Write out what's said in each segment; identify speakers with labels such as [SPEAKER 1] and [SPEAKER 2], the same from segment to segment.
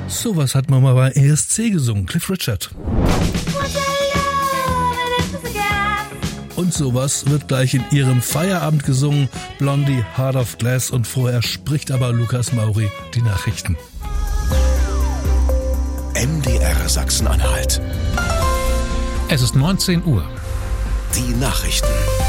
[SPEAKER 1] Sowas hat man mal bei ESC gesungen, Cliff Richard. Und sowas wird gleich in ihrem Feierabend gesungen, Blondie, Heart of Glass, und vorher spricht aber Lukas Mauri die Nachrichten.
[SPEAKER 2] MDR Sachsen-Anhalt.
[SPEAKER 3] Es ist 19 Uhr.
[SPEAKER 2] Die Nachrichten.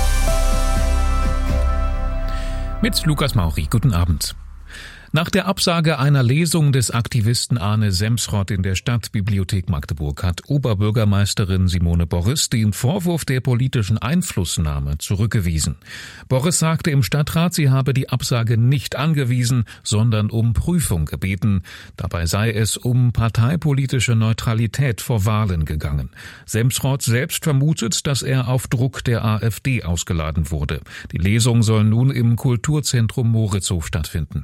[SPEAKER 3] Mit Lukas Mauri. Guten Abend. Nach der Absage einer Lesung des Aktivisten Arne Semsrott in der Stadtbibliothek Magdeburg hat Oberbürgermeisterin Simone Borres den Vorwurf der politischen Einflussnahme zurückgewiesen. Borres sagte im Stadtrat, sie habe die Absage nicht angewiesen, sondern um Prüfung gebeten. Dabei sei es um parteipolitische Neutralität vor Wahlen gegangen. Semsrott selbst vermutet, dass er auf Druck der AfD ausgeladen wurde. Die Lesung soll nun im Kulturzentrum Moritzhof stattfinden.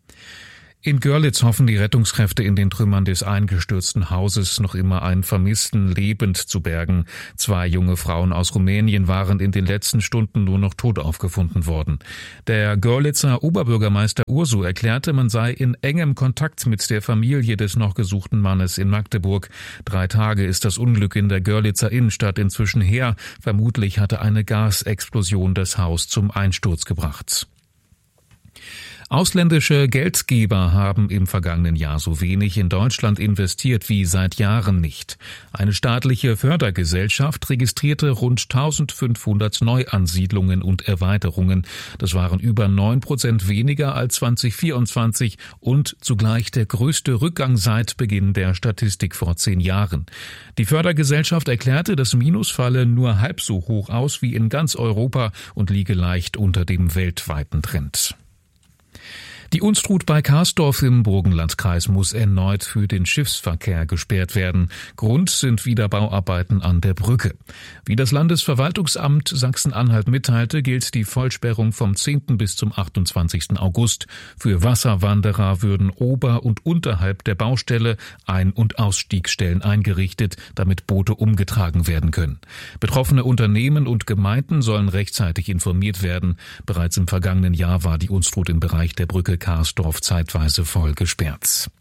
[SPEAKER 3] In Görlitz hoffen die Rettungskräfte in den Trümmern des eingestürzten Hauses noch immer einen Vermissten lebend zu bergen. 2 junge Frauen aus Rumänien waren in den letzten Stunden nur noch tot aufgefunden worden. Der Görlitzer Oberbürgermeister Ursu erklärte, man sei in engem Kontakt mit der Familie des noch gesuchten Mannes in Magdeburg. 3 Tage ist das Unglück in der Görlitzer Innenstadt inzwischen her. Vermutlich hatte eine Gasexplosion das Haus zum Einsturz gebracht. Ausländische Geldgeber haben im vergangenen Jahr so wenig in Deutschland investiert wie seit Jahren nicht. Eine staatliche Fördergesellschaft registrierte rund 1500 Neuansiedlungen und Erweiterungen. Das waren über 9% weniger als 2024 und zugleich der größte Rückgang seit Beginn der Statistik vor 10 Jahren. Die Fördergesellschaft erklärte, das Minus falle nur halb so hoch aus wie in ganz Europa und liege leicht unter dem weltweiten Trend. Die Unstrut bei Karsdorf im Burgenlandkreis muss erneut für den Schiffsverkehr gesperrt werden. Grund sind wieder Bauarbeiten an der Brücke. Wie das Landesverwaltungsamt Sachsen-Anhalt mitteilte, gilt die Vollsperrung vom 10. bis zum 28. August. Für Wasserwanderer würden ober- und unterhalb der Baustelle Ein- und Ausstiegsstellen eingerichtet, damit Boote umgetragen werden können. Betroffene Unternehmen und Gemeinden sollen rechtzeitig informiert werden. Bereits im vergangenen Jahr war die Unstrut im Bereich der Brücke Karsdorf zeitweise voll gesperrt.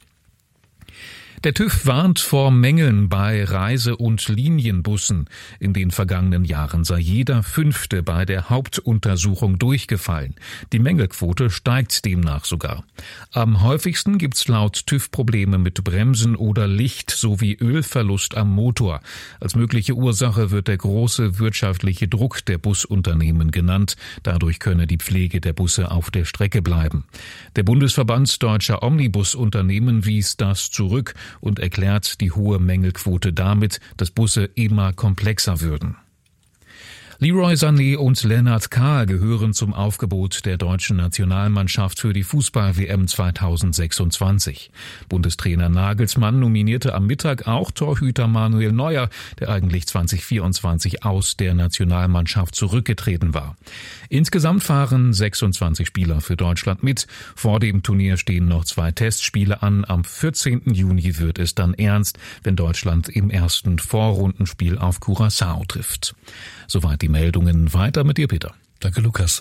[SPEAKER 3] Der TÜV warnt vor Mängeln bei Reise- und Linienbussen. In den vergangenen Jahren sei jeder 5. bei der Hauptuntersuchung durchgefallen. Die Mängelquote steigt demnach sogar. Am häufigsten gibt's laut TÜV Probleme mit Bremsen oder Licht sowie Ölverlust am Motor. Als mögliche Ursache wird der große wirtschaftliche Druck der Busunternehmen genannt. Dadurch könne die Pflege der Busse auf der Strecke bleiben. Der Bundesverband Deutscher Omnibusunternehmen wies das zurück und erklärt die hohe Mängelquote damit, dass Busse immer komplexer würden. Leroy Sané und Lennart Kahr gehören zum Aufgebot der deutschen Nationalmannschaft für die Fußball-WM 2026. Bundestrainer Nagelsmann nominierte am Mittag auch Torhüter Manuel Neuer, der eigentlich 2024 aus der Nationalmannschaft zurückgetreten war. Insgesamt fahren 26 Spieler für Deutschland mit. Vor dem Turnier stehen noch 2 Testspiele an. Am 14. Juni wird es dann ernst, wenn Deutschland im ersten Vorrundenspiel auf Curaçao trifft. Soweit die Meldungen. Weiter mit dir, Peter.
[SPEAKER 1] Danke, Lukas.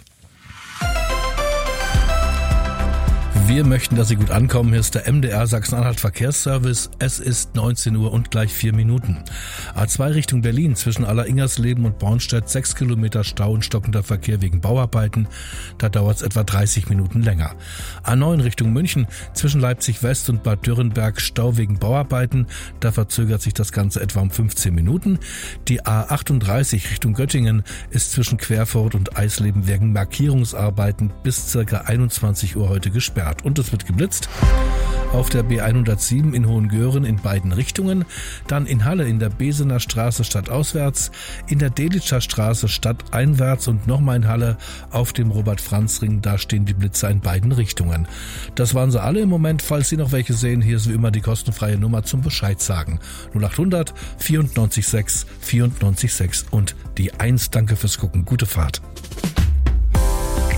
[SPEAKER 1] Wir möchten, dass Sie gut ankommen. Hier ist der MDR Sachsen-Anhalt Verkehrsservice. Es ist 19 Uhr und gleich 4 Minuten. A2 Richtung Berlin zwischen Aller-Ingersleben und Bornstedt 6 Kilometer Stau und stockender Verkehr wegen Bauarbeiten. Da dauert es etwa 30 Minuten länger. A9 Richtung München zwischen Leipzig West und Bad Dürrenberg Stau wegen Bauarbeiten. Da verzögert sich das Ganze etwa um 15 Minuten. Die A38 Richtung Göttingen ist zwischen Querfurt und Eisleben wegen Markierungsarbeiten bis ca. 21 Uhr heute gesperrt. Und es wird geblitzt auf der B107 in Hohengören in beiden Richtungen, dann in Halle in der Besener Straße stadtauswärts, in der Delitscher Straße stadteinwärts und nochmal in Halle auf dem Robert-Franz-Ring, da stehen die Blitzer in beiden Richtungen. Das waren sie alle im Moment. Falls Sie noch welche sehen, hier ist wie immer die kostenfreie Nummer zum Bescheid sagen. 0800 94 6 94 6 und die 1. Danke fürs Gucken. Gute Fahrt.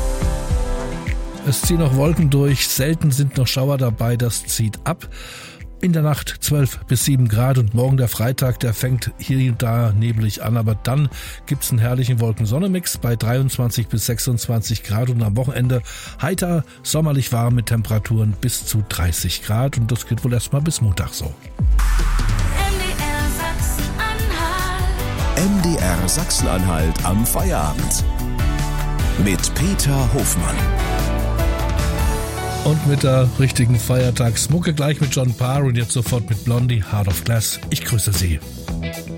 [SPEAKER 1] Es ziehen noch Wolken durch, selten sind noch Schauer dabei, das zieht ab. In der Nacht 12 bis 7 Grad und morgen der Freitag, der fängt hier und da neblig an, aber dann gibt's einen herrlichen Wolken-Sonne-Mix bei 23 bis 26 Grad und am Wochenende heiter, sommerlich warm mit Temperaturen bis zu 30 Grad und das geht wohl erstmal bis Montag so.
[SPEAKER 2] MDR Sachsen-Anhalt am Feierabend. Mit Peter Hofmann.
[SPEAKER 1] Und mit der richtigen Feiertagsmucke gleich mit John Parr und jetzt sofort mit Blondie, Heart of Glass. Ich grüße Sie.